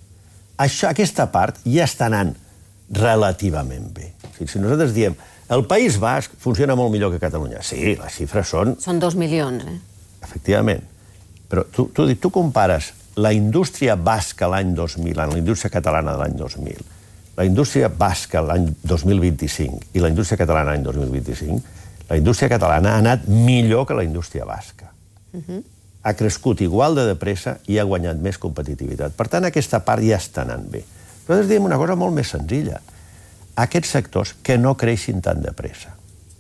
I: Això, aquesta part ja està anant relativament bé. O sigui, si nosaltres diem el País Basc funciona molt millor que Catalunya. Sí, les xifres són...
C: Són dos milions, eh?
I: Efectivament. Però tu, tu, tu compares la indústria basca l'any dos mil, la indústria catalana de l'any dos mil, la indústria basca l'any dos mil vint-i-cinc i la indústria catalana l'any dos mil vint-i-cinc, la indústria catalana ha anat millor que la indústria basca. Uh-huh. Ha crescut igual de depressa i ha guanyat més competitivitat. Per tant, aquesta part ja està anant bé. Nosaltres diem una cosa molt més senzilla. Aquests sectors que no creixin tan de pressa.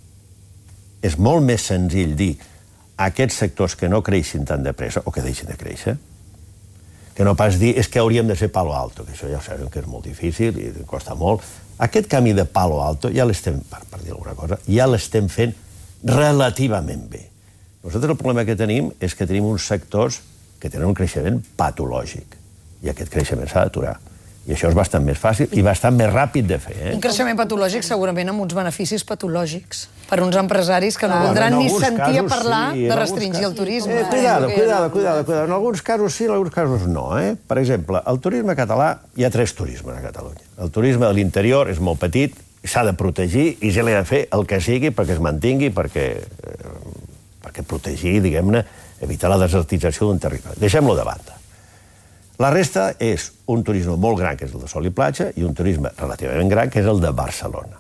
I: És molt més senzill dir aquests sectors que no creixin tan de pressa o que deixin de créixer, que no pas dir és que hauríem de ser Palo Alto, que això ja sabem que és molt difícil i costa molt. Aquest camí de Palo Alto ja l'estem, per, per dir alguna cosa, ja l'estem fent relativament bé. Nosaltres el problema que tenim és que tenim uns sectors que tenen un creixement patològic i aquest creixement s'ha d'aturar. I això és bastant més fàcil i bastant més ràpid de fer. Eh?
B: Un creixement patològic segurament amb uns beneficis patològics per uns empresaris que no voldran ni sentir a parlar de restringir el turisme.
I: Eh, cuidado, cuidado, cuidado, cuidado. En alguns casos sí, en alguns casos no. Eh? Per exemple, el turisme català, hi ha tres turismes a Catalunya. El turisme de l'interior és molt petit, s'ha de protegir i se li ha de fer el que sigui perquè es mantingui, perquè, eh, perquè protegir, diguem-ne, evitar la desertització d'un territori. Deixem-lo de banda. La resta és un turisme molt gran, que és el de sol i platja, i un turisme relativament gran, que és el de Barcelona.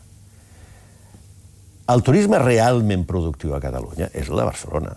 I: El turisme realment productiu a Catalunya és el de Barcelona.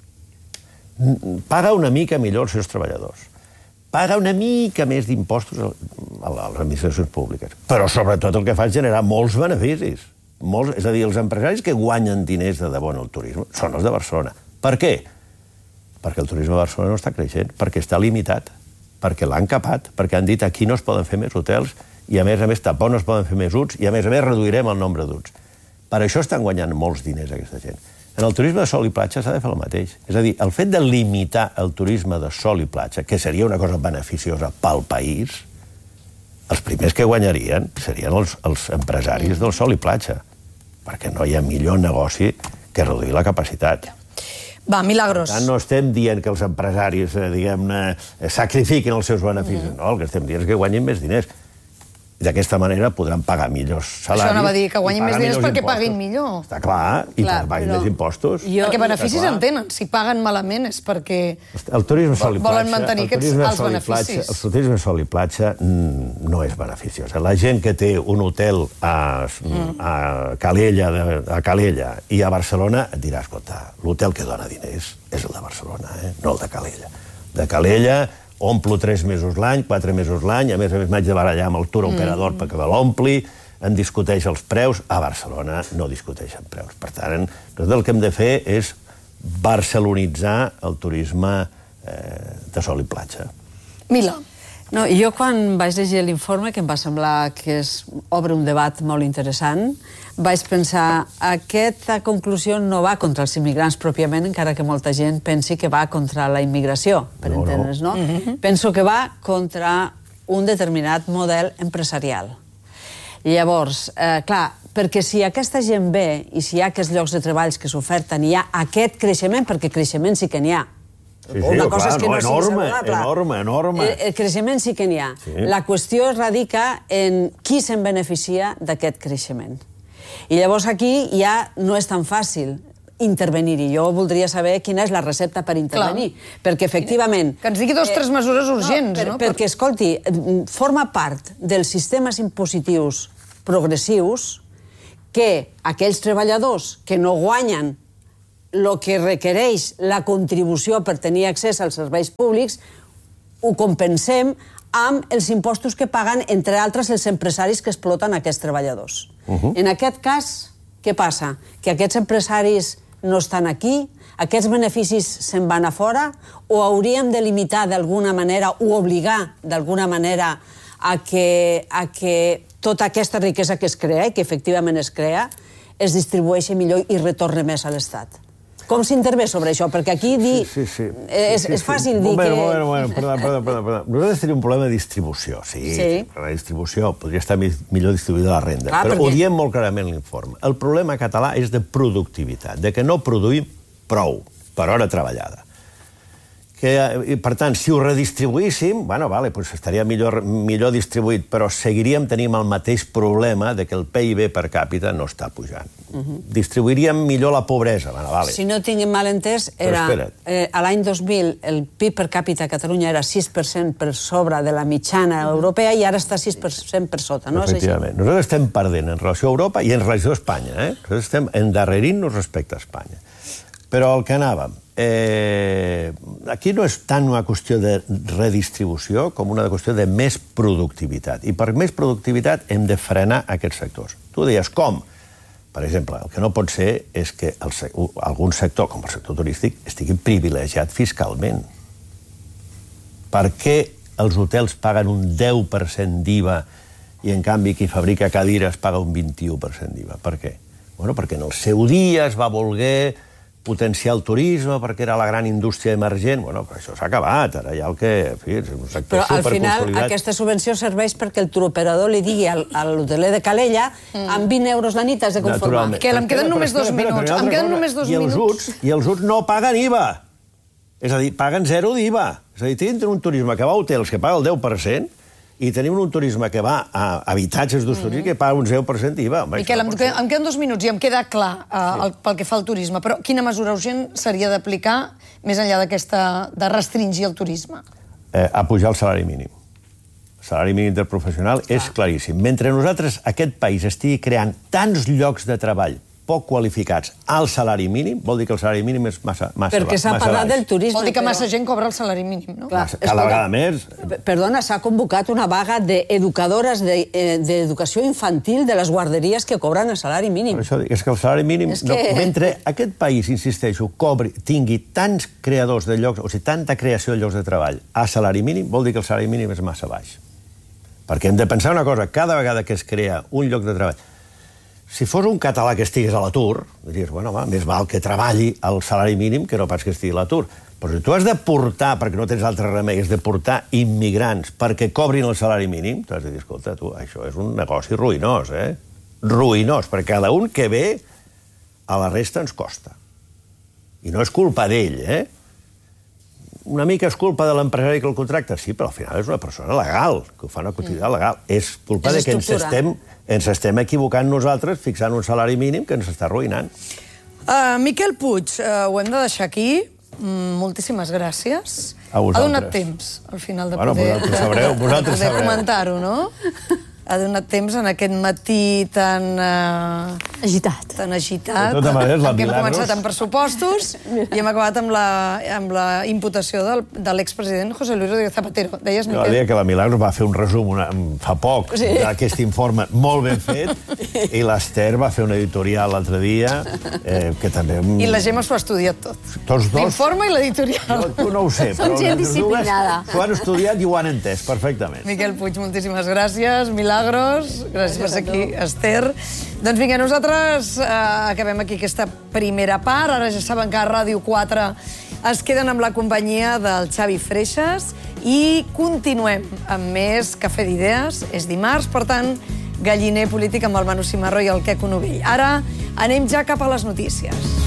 I: Paga una mica millor els seus treballadors. Paga una mica més d'impostos a les administracions públiques. Però sobretot el que fa és generar molts beneficis. Molts, és a dir, els empresaris que guanyen diners de debò en el turisme són els de Barcelona. Per què? Perquè el turisme de Barcelona no està creixent, perquè està limitat, perquè l'han capat, perquè han dit aquí no es poden fer més hotels i a més a més tampoc no es poden fer més U Ts i a més a més reduirem el nombre d'U Ts. Per això estan guanyant molts diners aquesta gent. En el turisme de sol i platja s'ha de fer el mateix. És a dir, el fet de limitar el turisme de sol i platja, que seria una cosa beneficiosa pel país, els primers que guanyarien serien els, els empresaris del sol i platja, perquè no hi ha millor negoci que reduir la capacitat.
B: Va, Milagros.
I: Per tant, no estem dient que els empresaris, eh, diguem-ne, sacrifiquin els seus beneficis. Mm. No, el que estem dient és que guanyin més diners. I d'aquesta manera podran pagar millors salaris.
B: Això anava a dir, que guanyin més diners perquè impostos. Paguin millor.
I: Està clar, i clar, que paguin però... més impostos.
B: Jo... Perquè beneficis en tenen. Si paguen malament és perquè
I: el turisme sol i platja,
B: volen mantenir aquests alts beneficis.
I: Platja, el turisme sol i platja no és beneficiós. La gent que té un hotel a, mm. a, Calella, a Calella i a Barcelona et dirà, escolta, l'hotel que dona diners és el de Barcelona, eh? No el de Calella. De Calella omplo tres mesos l'any, quatre mesos l'any, a més a més m'haig de barallar amb el tour operador mm. perquè me l'ompli, en discuteix els preus, a Barcelona no discuteixen preus. Per tant, nosaltres el que hem de fer és barcelonitzar el turisme eh, de sol i platja.
B: Mila.
A: No, jo quan vaig llegir l'informe, que em va semblar que es obre un debat molt interessant, vaig pensar, aquesta conclusió no va contra els immigrants pròpiament, encara que molta gent pensi que va contra la immigració, per no, entendre's, no? no? Penso que va contra un determinat model empresarial. Llavors, eh, clar, perquè si aquesta gent ve i si hi ha aquests llocs de treballs que s'oferten i hi ha aquest creixement, perquè creixement sí que n'hi ha,
I: Sí, sí,
A: una cosa
I: clar,
A: és que no,
I: no
A: sigui
I: enorme,
A: saludable.
I: enorme, enorme.
A: El, el creixement sí que n'hi ha. Sí. La qüestió radica en qui se'n beneficia d'aquest creixement. I llavors aquí ja no és tan fàcil intervenir-hi. Jo voldria saber quina és la recepta per intervenir. Clar. Perquè, efectivament...
B: Que ens digui dos o tres mesures urgents, no? Per,
A: no? Perquè, escolti, forma part dels sistemes impositius progressius que aquells treballadors que no guanyen el que requereix la contribució per tenir accés als serveis públics ho compensem amb els impostos que paguen, entre altres, els empresaris que exploten aquests treballadors. Uh-huh. En aquest cas, què passa? Que aquests empresaris no estan aquí, aquests beneficis se'n van a fora, o hauríem de limitar d'alguna manera o obligar d'alguna manera a que, a que tota aquesta riquesa que es crea, i que efectivament es crea, es distribueixi millor i retorni més a l'Estat. Com s'intervé sobre això? Perquè aquí dir...
I: Sí, sí, sí.
A: És,
I: sí, sí,
A: és fàcil
I: sí.
A: dir
I: Moment,
A: que...
I: Moment, moment, perdó, perdó, perdó, perdó. Nosaltres tenim un problema de distribució, sí.
A: Sí.
I: La distribució podria estar millor distribuïda la renda,
A: Clar,
I: però
A: perquè...
I: ho diem molt clarament l'informe. El problema català és de productivitat, de que no produïm prou per hora treballada. Que, per tant, si ho redistribuíssim, bueno, vale, pues estaria millor, millor distribuït, però seguiríem tenint el mateix problema de que el P I B per càpita no està pujant. Uh-huh. Distribuiríem millor la pobresa. Bueno, vale.
A: Si no tinguem mal entès, era, eh, a l'any dos mil el P I B per càpita a Catalunya era sis per cent per sobre de la mitjana europea i ara està sis per cent per sota, no?
I: Efectivament. És nosaltres estem perdent en relació a Europa i en relació a Espanya. Eh? Nosaltres estem endarrerint-nos respecte a Espanya. Però el que anàvem, eh, aquí no és tant una qüestió de redistribució com una qüestió de més productivitat. I per més productivitat hem de frenar aquests sectors. Tu deies, com? Per exemple, el que no pot ser és que el, algun sector, com el sector turístic, estigui privilegiat fiscalment. Per què els hotels paguen un deu per cent d'I V A i, en canvi, qui fabrica cadires paga un vint-i-u per cent d'I V A? Per què? Bueno, perquè en el seu dia es va voler potenciar el turisme, perquè era la gran indústria emergent. Bueno, però això s'ha acabat. Ara hi ha el que... En fi, és un sector
A: superconsolidat. Però al final
I: superconsolidat.
A: aquesta subvenció serveix perquè el turoperador li digui al, a l'hoteler de Calella mm. amb vint euros la nit has de conformar.
I: Naturalment.
B: Que em queden només dos minuts. Em queden només dos
I: I els
B: minuts.
I: U Ts, I els U Ts no paguen I V A. És a dir, paguen zero d'I V A. És a dir, tenen un turisme que va a hotels que paga el deu per cent i tenim un turisme que va a habitatges d'ús turístic que paga un zero per cent d'I V A. Home,
B: Miquel, em,
I: no
B: em queden dos minuts i em queda clar eh, el, pel que fa al turisme, però quina mesura urgent seria d'aplicar més enllà d'aquesta de restringir el turisme?
I: Eh, a pujar el salari mínim. El salari mínim interprofessional ah. és claríssim. Mentre nosaltres, aquest país, estigui creant tants llocs de treball poc qualificats al salari mínim, vol dir que el salari mínim és massa, massa
A: Perquè s'ha parlat del turisme.
B: Vol dir que
A: però...
B: massa gent cobra el salari mínim, no?
A: Clar,
I: Cada escolta, vegada més.
A: Perdona, s'ha convocat una vaga d'educadores d'educació infantil de les guarderies que cobren el salari mínim.
I: Per això dic, és que el salari mínim...
A: És que...
I: no, mentre aquest país, insisteixo, cobri, tingui tants creadors de llocs, o sigui, tanta creació de llocs de treball a salari mínim, vol dir que el salari mínim és massa baix. Perquè hem de pensar una cosa, cada vegada que es crea un lloc de treball, si fos un català que estigués a l'atur, diries, bueno, va, més val que treballi al salari mínim que no pas que estigui a l'atur. Però si tu has de portar, perquè no tens altre remei, has de portar immigrants perquè cobrin el salari mínim, tu has de dir, escolta, tu, això és un negoci ruïnós, eh? Ruïnós, perquè cada un que ve a la resta ens costa. I no és culpa d'ell, eh? Una mica és culpa de l'empresari que el contracta, sí, però al final és una persona legal, que ho fa una activitat legal. És culpa de que ens estem, ens estem equivocant nosaltres fixant un salari mínim que ens està arruïnant.
B: Uh, Miquel Puig, uh, ho hem de deixar aquí. Mm, moltíssimes gràcies.
I: A vosaltres.
B: Ha donat temps, al final, de
I: bueno,
B: poder,
I: vosaltres sabreu, vosaltres
B: de poder
I: sabreu.
B: comentar-ho, no? ha donat temps en aquest matí tan... Uh,
C: agitat.
B: Tan agitat.
I: De tota manera, la
B: que hem
I: Milagros...
B: començat amb pressupostos i hem acabat amb la, amb la imputació del, de l'expresident José Luis Rodríguez Zapatero. Deies, Miquel?
I: Jo deia que la Milagros va fer un resum una, fa poc
B: Sí.
I: d'aquest informe molt ben fet i l'Ester va fer una editorial l'altre dia eh, que també...
B: I la Gemma s'ho ha estudiat tot.
I: Tots dos...
B: L'informe i l'editorial.
I: Jo, tu no ho sé,
C: Som
I: però
C: gent
I: les dues
C: disciplinada.
I: s'ho han estudiat i ho han entès perfectament.
B: Miquel Puig, moltíssimes gràcies. Milagros, gràcies per ser aquí. Esther. Doncs vinga, nosaltres eh, acabem aquí aquesta primera part. Ara ja saben que a Ràdio quatre es queden amb la companyia del Xavi Freixas i continuem amb més Cafè d'Idees. És dimarts, per tant, Galliner polític amb el Manu Cimarro i el Queco Novell. Ara anem ja cap a les notícies.